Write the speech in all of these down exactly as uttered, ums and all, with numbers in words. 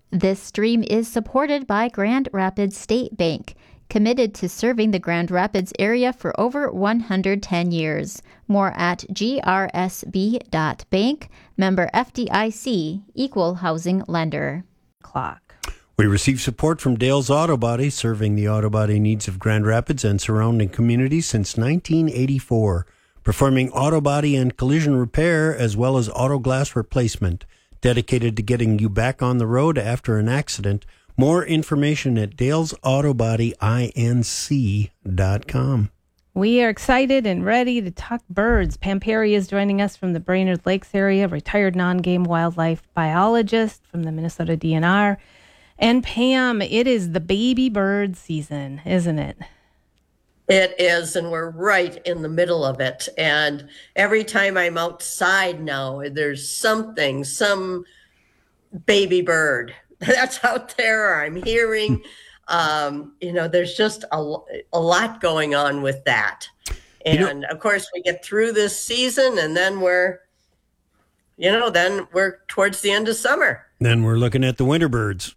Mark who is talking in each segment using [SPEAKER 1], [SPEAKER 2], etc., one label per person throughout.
[SPEAKER 1] This stream is supported by Grand Rapids State Bank, committed to serving the Grand Rapids area for over one hundred ten years. More at g r s b dot bank, member F D I C, equal housing lender.
[SPEAKER 2] Clock.
[SPEAKER 3] We receive support from Dale's Auto Body, serving the auto body needs of Grand Rapids and surrounding communities since nineteen eighty-four, performing auto body and collision repair as well as auto glass replacement, dedicated to getting you back on the road after an accident. More information at dales auto body inc dot com.
[SPEAKER 2] We are excited and ready to talk birds. Pam Perry is joining us from the Brainerd Lakes area, retired non-game wildlife biologist from the Minnesota D N R. And Pam, it is the baby bird season, isn't it?
[SPEAKER 4] It is, and we're right in the middle of it. And every time I'm outside now, there's something, some baby bird that's out there I'm hearing. Um, you know, there's just a, a lot going on with that. And you know, of course, we get through this season and then we're, you know, then we're towards the end of summer.
[SPEAKER 3] Then we're looking at the winter birds.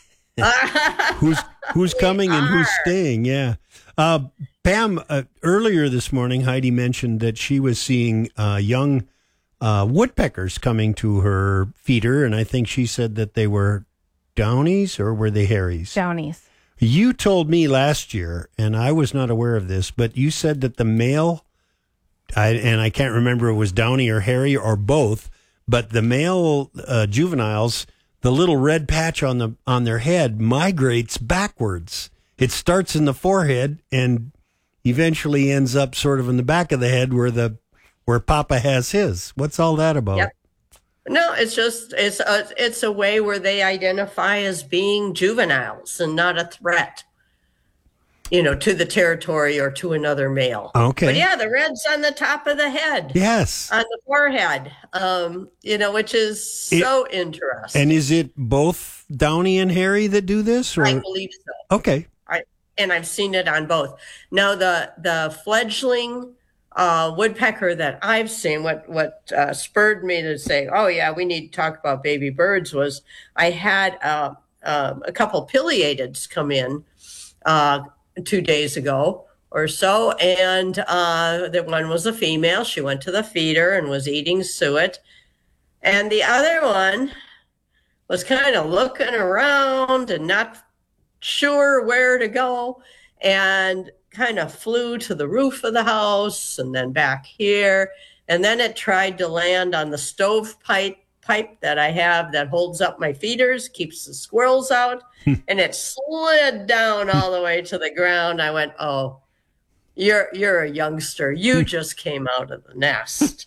[SPEAKER 3] who's who's coming and who's staying? Yeah. Uh, Pam, uh, earlier this morning, Heidi mentioned that she was seeing uh, young uh, woodpeckers coming to her feeder, and I think she said that they were downies, or were they Harrys?
[SPEAKER 2] Downies.
[SPEAKER 3] You told me last year, and I was not aware of this, but you said that the male, I, and I can't remember if it was downy or hairy or both, but the male uh, juveniles, the little red patch on the on their head migrates backwards. It starts in the forehead and eventually ends up sort of in the back of the head where the where Papa has his. What's all that about?
[SPEAKER 4] Yep. No, it's just it's a it's a way where they identify as being juveniles and not a threat, you know, to the territory or to another male.
[SPEAKER 3] Okay.
[SPEAKER 4] But yeah, the red's on the top of the head.
[SPEAKER 3] Yes.
[SPEAKER 4] On the forehead. Um, you know, which is so it, interesting.
[SPEAKER 3] And is it both downy and hairy that do this? Or?
[SPEAKER 4] I believe so.
[SPEAKER 3] Okay.
[SPEAKER 4] I and I've seen it on both. Now the the fledgling uh, woodpecker that I've seen, what what uh, spurred me to say, oh yeah, we need to talk about baby birds, was I had uh, uh, a couple pileateds come in uh, two days ago or so, and uh, the one was a female. She went to the feeder and was eating suet, and the other one was kind of looking around and not sure where to go, and kind of flew to the roof of the house and then back here. And then it tried to land on the stovepipe pipe that I have that holds up my feeders, keeps the squirrels out. And it slid down all the way to the ground. I went, oh, you're, you're a youngster. You just came out of the nest.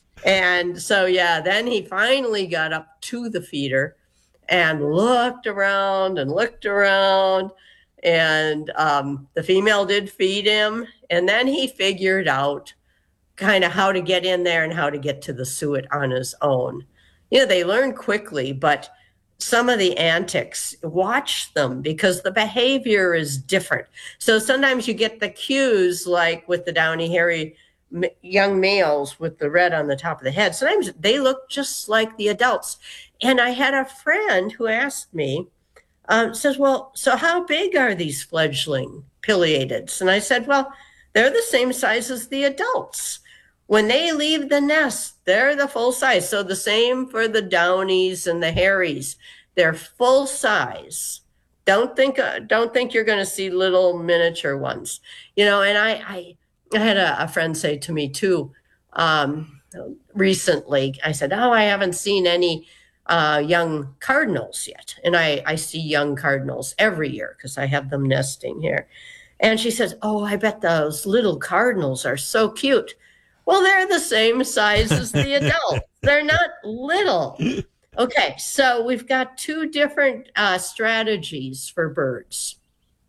[SPEAKER 4] And so, yeah, then he finally got up to the feeder and looked around and looked around. And um, the female did feed him. And then he figured out kind of how to get in there and how to get to the suet on his own. You know, they learn quickly, but some of the antics, watch them because the behavior is different. So sometimes you get the cues like with the downy hairy young males with the red on the top of the head. Sometimes they look just like the adults. And I had a friend who asked me, Um, says, well, so how big are these fledgling pileateds? And I said, well, they're the same size as the adults. When they leave the nest, they're the full size. So the same for the downies and the hairies. They're full size. Don't think uh, don't think you're going to see little miniature ones. You know, and I I, I had a, a friend say to me too um, recently. I said, oh, I haven't seen any Uh, young cardinals yet. And I, I see young cardinals every year because I have them nesting here. And she says, oh, I bet those little cardinals are so cute. Well, they're the same size as the adults. They're not little. Okay, so we've got two different uh, strategies for birds.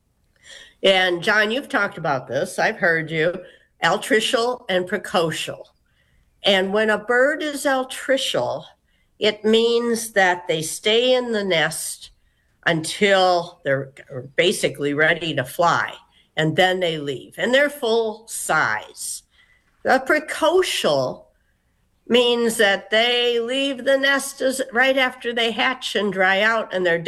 [SPEAKER 4] And John, you've talked about this. I've heard you. Altricial and precocial. And when a bird is altricial, it means that they stay in the nest until they're basically ready to fly, and then they leave, and they're full size. The precocial means that they leave the nest as, right after they hatch and dry out, and they're